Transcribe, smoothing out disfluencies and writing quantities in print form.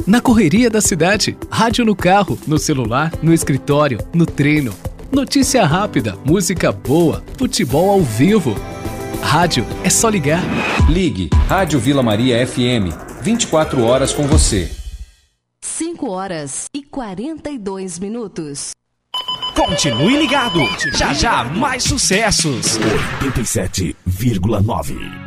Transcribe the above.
na correria da cidade, rádio no carro, no celular, no escritório, no treino. Notícia rápida, música boa, futebol ao vivo. Rádio é só ligar. Ligue Rádio Vila Maria FM, 24 horas com você. 5h42. Continue ligado. Já já mais sucessos. 87,9.